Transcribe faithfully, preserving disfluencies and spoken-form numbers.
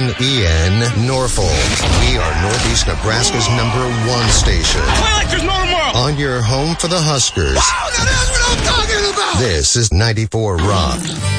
N E N, Norfolk. We are Northeast Nebraska's number one station. Play like there's no tomorrow. On your home for the Huskers. Wow, now that's what I'm talking about. This is ninety-four Rock.